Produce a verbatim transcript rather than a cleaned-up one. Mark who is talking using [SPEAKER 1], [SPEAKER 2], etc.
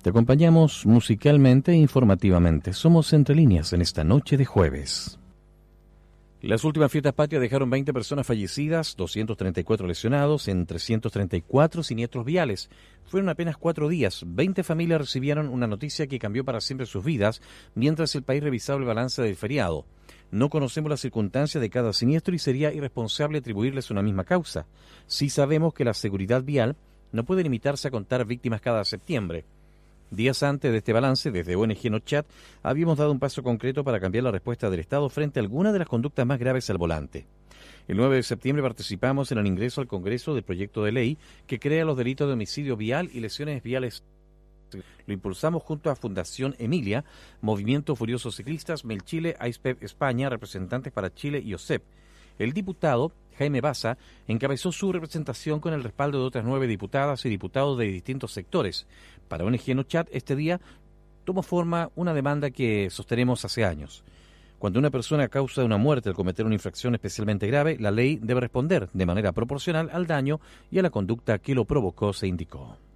[SPEAKER 1] Te acompañamos musicalmente e informativamente. Somos Entre Líneas en esta noche de jueves. Las últimas fiestas patrias dejaron veinte personas fallecidas, doscientos treinta y cuatro lesionados en trescientos treinta y cuatro siniestros viales. Fueron apenas cuatro días. veinte familias recibieron una noticia que cambió para siempre sus vidas, mientras el país revisaba el balance del feriado. No conocemos las circunstancias de cada siniestro y sería irresponsable atribuirles una misma causa. Sí sabemos que la seguridad vial no puede limitarse a contar víctimas cada septiembre. Días antes de este balance, desde O N G NoChat, habíamos dado un paso concreto para cambiar la respuesta del Estado frente a algunas de las conductas más graves al volante. El nueve de septiembre participamos en el ingreso al Congreso del proyecto de ley que crea los delitos de homicidio vial y lesiones viales. Lo impulsamos junto a Fundación Emilia, Movimiento Furiosos Ciclistas, Melchile, AISPEP España, representantes para Chile y O S E P. El diputado Jaime Baza encabezó su representación con el respaldo de otras nueve diputadas y diputados de distintos sectores. Para O N G NoChat, este día tomó forma una demanda que sostenemos hace años. Cuando una persona causa una muerte al cometer una infracción especialmente grave, la ley debe responder de manera proporcional al daño y a la conducta que lo provocó, se indicó.